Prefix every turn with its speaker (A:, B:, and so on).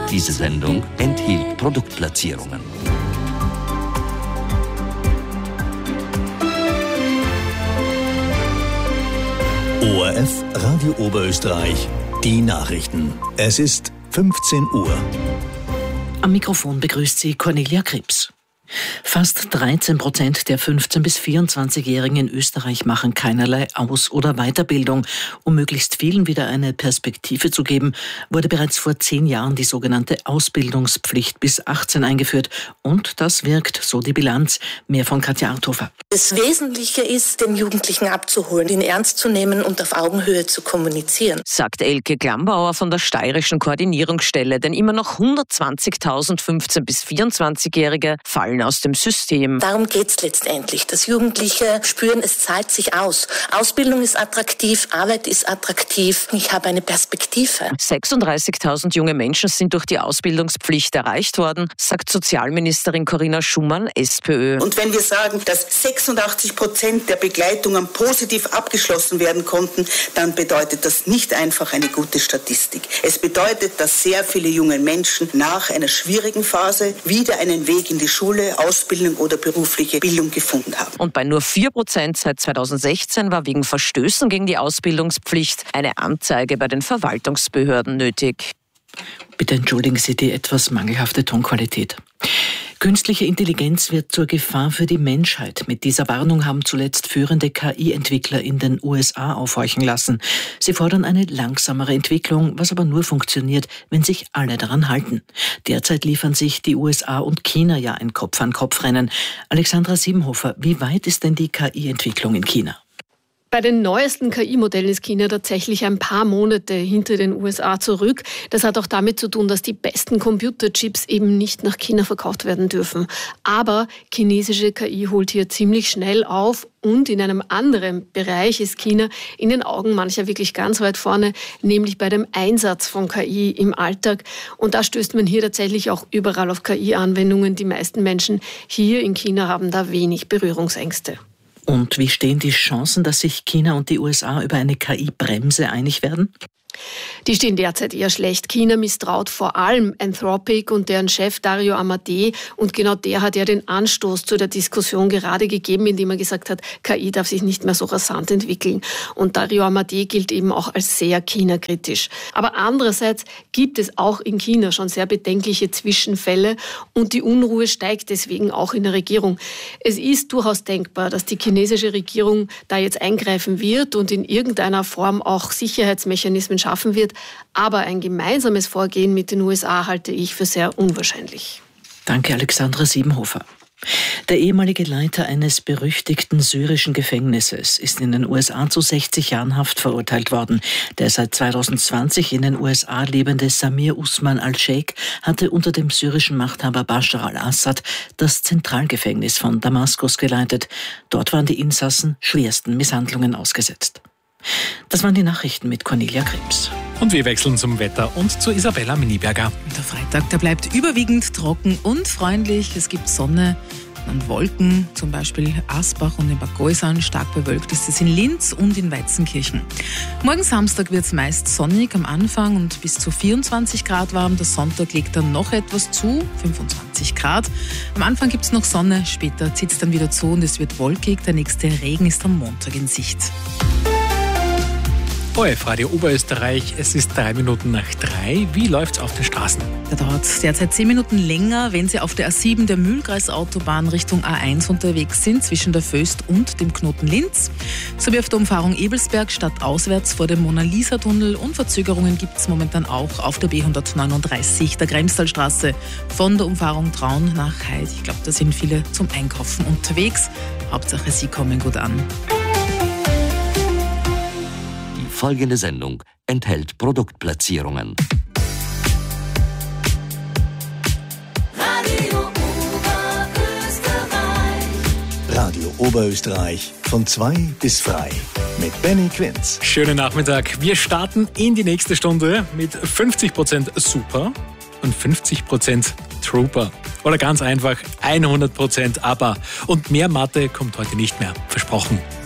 A: Diese Sendung enthielt Produktplatzierungen.
B: ORF Radio Oberösterreich, die Nachrichten. Es ist 15 Uhr.
C: Am Mikrofon begrüßt Sie Cornelia Krebs. Fast 13% der 15- bis 24-Jährigen in Österreich machen keinerlei Aus- oder Weiterbildung. Um möglichst vielen wieder eine Perspektive zu geben, wurde bereits vor 10 Jahren die sogenannte Ausbildungspflicht bis 18 eingeführt. Und das wirkt, so die Bilanz. Mehr von Katja Arthofer.
D: Das Wesentliche ist, den Jugendlichen abzuholen, ihn ernst zu nehmen und auf Augenhöhe zu kommunizieren,
E: sagt Elke Glambauer von der Steirischen Koordinierungsstelle. Denn immer noch 120.000 15- bis 24-Jährige fallen aus dem System.
D: Darum geht es letztendlich, dass Jugendliche spüren, es zahlt sich aus. Ausbildung ist attraktiv, Arbeit ist attraktiv. Ich habe eine Perspektive.
E: 36.000 junge Menschen sind durch die Ausbildungspflicht erreicht worden, sagt Sozialministerin Corinna Schumann, SPÖ.
F: Und wenn wir sagen, dass 86% der Begleitungen positiv abgeschlossen werden konnten, dann bedeutet das nicht einfach eine gute Statistik. Es bedeutet, dass sehr viele junge Menschen nach einer schwierigen Phase wieder einen Weg in die Schule, Ausbildung oder berufliche Bildung gefunden haben.
E: Und bei nur 4% seit 2016 war wegen Verstößen gegen die Ausbildungspflicht eine Anzeige bei den Verwaltungsbehörden nötig.
C: Bitte entschuldigen Sie die etwas mangelhafte Tonqualität. Künstliche Intelligenz wird zur Gefahr für die Menschheit. Mit dieser Warnung haben zuletzt führende KI-Entwickler in den USA aufhorchen lassen. Sie fordern eine langsamere Entwicklung, was aber nur funktioniert, wenn sich alle daran halten. Derzeit liefern sich die USA und China ja ein Kopf-an-Kopf-Rennen. Alexandra Siebenhofer, wie weit ist denn die KI-Entwicklung in China?
G: Bei den neuesten KI-Modellen ist China tatsächlich ein paar Monate hinter den USA zurück. Das hat auch damit zu tun, dass die besten Computerchips eben nicht nach China verkauft werden dürfen. Aber chinesische KI holt hier ziemlich schnell auf und in einem anderen Bereich ist China in den Augen mancher wirklich ganz weit vorne, nämlich bei dem Einsatz von KI im Alltag. Und da stößt man hier tatsächlich auch überall auf KI-Anwendungen. Die meisten Menschen hier in China haben da wenig Berührungsängste.
C: Und wie stehen die Chancen, dass sich China und die USA über eine KI-Bremse einig werden?
G: Die stehen derzeit eher schlecht. China misstraut vor allem Anthropic und deren Chef Dario Amodei. Und genau der hat ja den Anstoß zu der Diskussion gerade gegeben, indem er gesagt hat, KI darf sich nicht mehr so rasant entwickeln. Und Dario Amodei gilt eben auch als sehr China-kritisch. Aber andererseits gibt es auch in China schon sehr bedenkliche Zwischenfälle und die Unruhe steigt deswegen auch in der Regierung. Es ist durchaus denkbar, dass die chinesische Regierung da jetzt eingreifen wird und in irgendeiner Form auch Sicherheitsmechanismen schaffen wird. Aber ein gemeinsames Vorgehen mit den USA halte ich für sehr unwahrscheinlich.
C: Danke, Alexandra Siebenhofer. Der ehemalige Leiter eines berüchtigten syrischen Gefängnisses ist in den USA zu 60 Jahren Haft verurteilt worden. Der seit 2020 in den USA lebende Samir Usman al-Sheikh hatte unter dem syrischen Machthaber Bashar al-Assad das Zentralgefängnis von Damaskus geleitet. Dort waren die Insassen schwersten Misshandlungen ausgesetzt. Das waren die Nachrichten mit Cornelia Krebs.
H: Und wir wechseln zum Wetter und zu Isabella Miniberger.
I: Der Freitag, der bleibt überwiegend trocken und freundlich. Es gibt Sonne und Wolken, zum Beispiel Asbach und in Bad Gäusern. Stark bewölkt ist es in Linz und in Weizenkirchen. Morgen Samstag wird es meist sonnig am Anfang und bis zu 24 Grad warm. Der Sonntag legt dann noch etwas zu, 25 Grad. Am Anfang gibt es noch Sonne, später zieht es dann wieder zu und es wird wolkig. Der nächste Regen ist am Montag in Sicht.
H: ORF Radio Oberösterreich, es ist 3:03. Wie läuft's auf den Straßen?
I: Da dauert es derzeit 10 Minuten länger, wenn Sie auf der A7 der Mühlkreisautobahn Richtung A1 unterwegs sind, zwischen der Föst und dem Knoten Linz. Sowie auf der Umfahrung Ebelsberg stadtauswärts vor dem Mona-Lisa-Tunnel. Und Verzögerungen gibt es momentan auch auf der B139, der Kremstalstraße, von der Umfahrung Traun nach Heid. Ich glaube, da sind viele zum Einkaufen unterwegs. Hauptsache, Sie kommen gut an.
A: Folgende Sendung enthält Produktplatzierungen.
B: Radio Oberösterreich von 2 bis frei mit Benny Quinz.
H: Schönen Nachmittag. Wir starten in die nächste Stunde mit 50% Super und 50% Trooper. Oder ganz einfach 100% ABBA. Und mehr Mathe kommt heute nicht mehr. Versprochen.